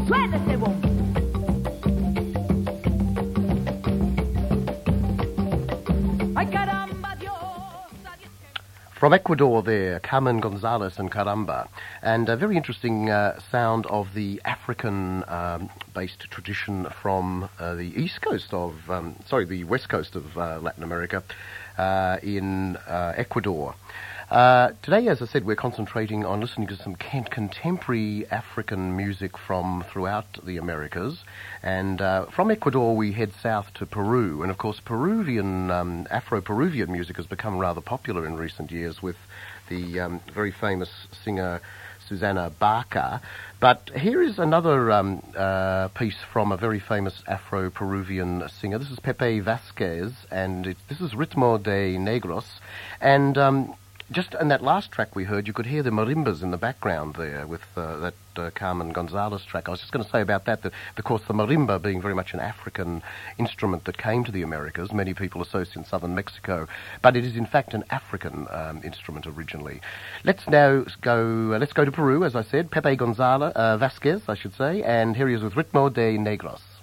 Suéltese, vos. Ay, caramba, Dios. From Ecuador there, Carmen Gonzalez and Caramba. And a very interesting sound of the African-based tradition from the the west coast of Latin America in Ecuador. Today, as I said, we're concentrating on listening to some contemporary African music from throughout the Americas. And from Ecuador, we head south to Peru. And, of course, Afro-Peruvian music has become rather popular in recent years with the very famous singer Susana Baca. But here is another piece from a very famous Afro-Peruvian singer. This is Pepe Vasquez, and this is Ritmo de Negros. And just in that last track we heard, you could hear the marimbas in the background there with that Carmen Gonzalez track. I was just going to say about that, of course, the marimba being very much an African instrument that came to the Americas. Many people associate southern Mexico, but it is in fact an African instrument originally. Let's go to Peru, as I said. Pepe Gonzalez, Vasquez, I should say, and here he is with Ritmo de Negros.